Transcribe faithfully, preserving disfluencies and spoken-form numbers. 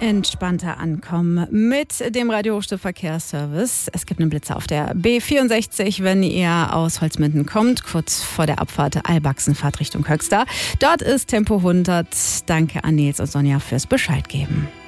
Entspannter ankommen mit dem Radio Hochstift Verkehrsservice. Es gibt einen Blitzer auf der B vierundsechzig, wenn ihr aus Holzminden kommt, kurz vor der Abfahrt Albachsen, Fahrt Richtung Höxter. Dort ist Tempo hundert. Danke an Nils und Sonja fürs Bescheid geben.